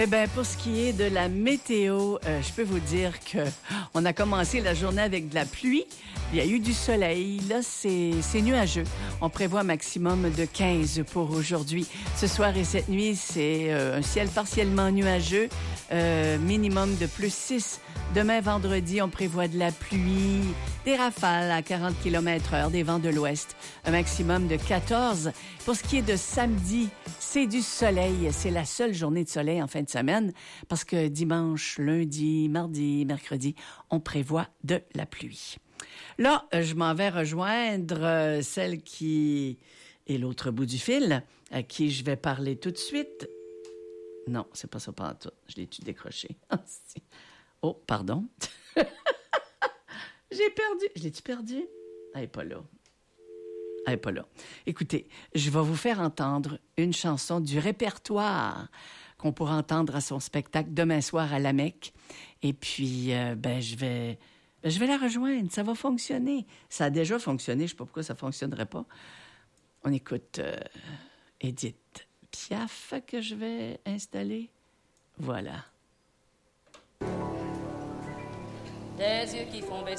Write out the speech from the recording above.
Eh bien, pour ce qui est de la météo, je peux vous dire que on a commencé la journée avec de la pluie. Il y a eu du soleil. Là, c'est nuageux. On prévoit un maximum de 15 pour aujourd'hui. Ce soir et cette nuit, c'est un ciel partiellement nuageux, minimum de plus 6. Demain, vendredi, on prévoit de la pluie, des rafales à 40 km/h, des vents de l'ouest, un maximum de 14. Pour ce qui est de samedi, c'est du soleil. C'est la seule journée de soleil en fin de semaine parce que dimanche, lundi, mardi, mercredi, on prévoit de la pluie. Là, je m'en vais rejoindre celle qui est l'autre bout du fil, à qui je vais parler tout de suite. Non, c'est pas ça pantoute. Je l'ai-tu décroché? Oh, pardon. J'ai perdu. Je l'ai-tu perdu? Elle n'est pas là. Elle n'est pas là. Écoutez, je vais vous faire entendre une chanson du répertoire qu'on pourra entendre à son spectacle demain soir à la Mecque. Et puis, je vais la rejoindre. Ça va fonctionner. Ça a déjà fonctionné. Je ne sais pas pourquoi ça ne fonctionnerait pas. On écoute Édith Piaf que je vais installer. Voilà. Des yeux qui font baisser